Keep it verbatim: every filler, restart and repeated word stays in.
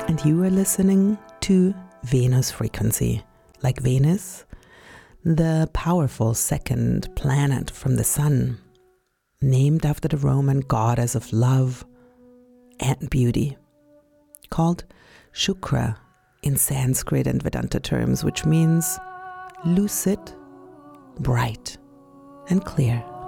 and you are listening to Venus Frequency. Like Venus, the powerful second planet from the sun, named after the Roman goddess of love and beauty, called Shukra in Sanskrit and Vedanta terms, which means lucid, bright, and clear.